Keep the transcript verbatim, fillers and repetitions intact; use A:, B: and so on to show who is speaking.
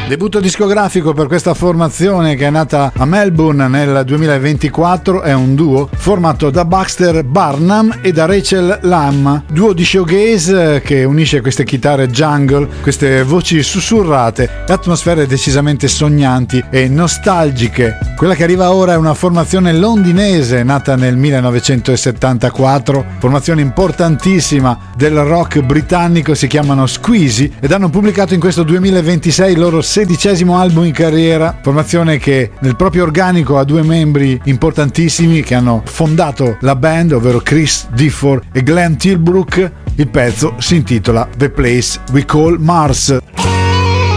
A: Debutto discografico per questa formazione che è nata a Melbourne nel duemilaventiquattro, è un duo formato da Baxter Barnum e da Rachel Lamb, duo di showgaze che unisce queste chitarre jungle, queste voci sussurrate e atmosfere decisamente sognanti e nostalgiche. Quella che arriva ora è una formazione londinese nata nel millenovecentosettantaquattro, formazione importantissima del rock britannico, si chiamano Squeezy ed hanno pubblicato in questo duemilaventisei il loro sedicesimo album in carriera, formazione che nel proprio organico ha due membri importantissimi che hanno fondato la band, ovvero Chris Difford e Glenn Tilbrook. Il pezzo si intitola The Place We Call Mars.